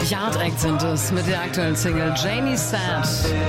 Yard Act sind es mit der aktuellen Single Jamie Sad.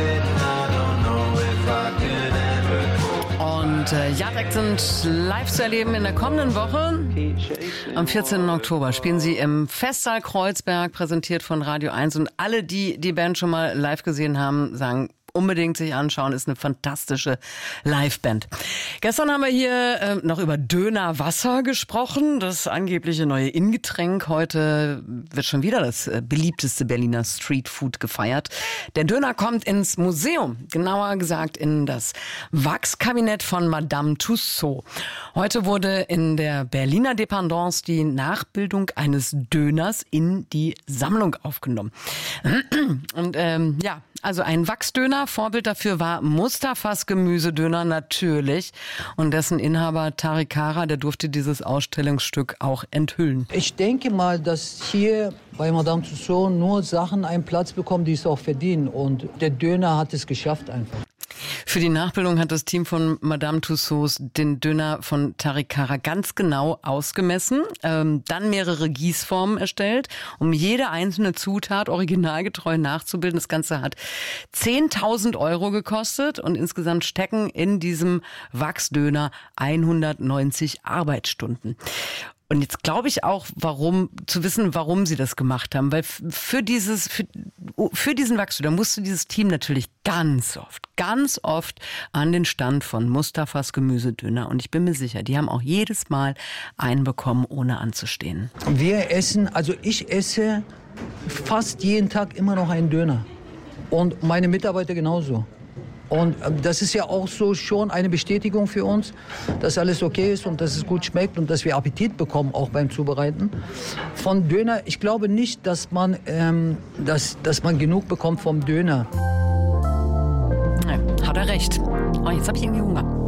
Und Yard Act sind live zu erleben in der kommenden Woche. Am 14. Oktober spielen sie im Festsaal Kreuzberg, präsentiert von Radio 1. Und alle, die die Band schon mal live gesehen haben, sagen, unbedingt sich anschauen, ist eine fantastische Liveband. Gestern haben wir hier noch über Dönerwasser gesprochen, das angebliche neue Innengetränk. Heute wird schon wieder das beliebteste Berliner Streetfood gefeiert. Der Döner kommt ins Museum, genauer gesagt in das Wachskabinett von Madame Tussauds. Heute wurde in der Berliner Dependance die Nachbildung eines Döners in die Sammlung aufgenommen. Und also ein Wachsdöner. Vorbild dafür war Mustafas Gemüsedöner natürlich. Und dessen Inhaber Tariq Kara, der durfte dieses Ausstellungsstück auch enthüllen. Ich denke mal, dass hier bei Madame Tussauds nur Sachen einen Platz bekommen, die es auch verdienen. Und der Döner hat es geschafft einfach. Für die Nachbildung hat das Team von Madame Tussauds den Döner von Tariq Kara ganz genau ausgemessen, dann mehrere Gießformen erstellt, um jede einzelne Zutat originalgetreu nachzubilden. Das Ganze hat 10.000 € gekostet und insgesamt stecken in diesem Wachsdöner 190 Arbeitsstunden. Und jetzt glaube ich auch, warum sie das gemacht haben. Weil für diesen Wachsdöner musste dieses Team natürlich ganz oft an den Stand von Mustafas Gemüsedöner. Und ich bin mir sicher, die haben auch jedes Mal einen bekommen, ohne anzustehen. Ich esse fast jeden Tag immer noch einen Döner. Und meine Mitarbeiter genauso. Und das ist ja auch so schon eine Bestätigung für uns, dass alles okay ist und dass es gut schmeckt und dass wir Appetit bekommen, auch beim Zubereiten. Von Döner, ich glaube nicht, dass man genug bekommt vom Döner. Ja, hat er recht. Oh, jetzt habe ich irgendwie Hunger.